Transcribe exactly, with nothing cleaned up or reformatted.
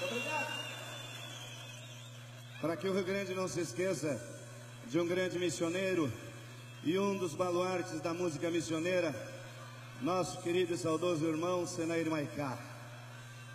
Obrigado. Para que o Rio Grande não se esqueça de um grande missioneiro e um dos baluartes da música missioneira, nosso querido e saudoso irmão Senair Maicá.